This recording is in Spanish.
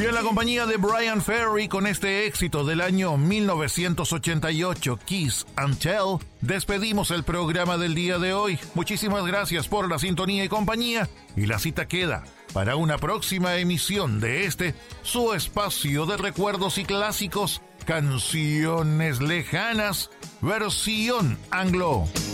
Y en la compañía de Bryan Ferry, con este éxito del año 1988, Kiss and Tell, despedimos el programa del día de hoy. Muchísimas gracias por la sintonía y compañía, y la cita queda para una próxima emisión de su espacio de recuerdos y clásicos, Canciones Lejanas, versión anglo.